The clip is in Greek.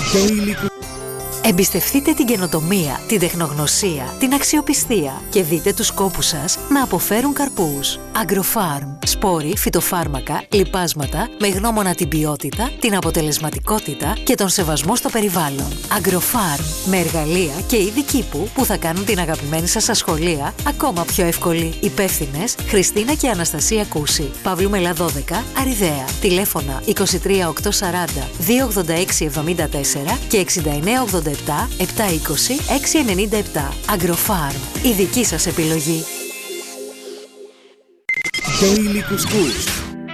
Daily. Εμπιστευτείτε την καινοτομία, την τεχνογνωσία, την αξιοπιστία και δείτε τους κόπους σας να αποφέρουν καρπούς. Agrofarm. Σπόροι, φυτοφάρμακα, λιπάσματα με γνώμονα την ποιότητα, την αποτελεσματικότητα και τον σεβασμό στο περιβάλλον. Agrofarm. Με εργαλεία και είδη κήπου που θα κάνουν την αγαπημένη σας ασχολία ακόμα πιο εύκολη. Υπεύθυνες Χριστίνα και Αναστασία Κούση. Παύλου Μελά 12, Αριδαία. Τηλέφωνα 23 840 286 74 και 69 87 720 697. Agrofarm. Η δική σας επιλογή. Daily Couscous.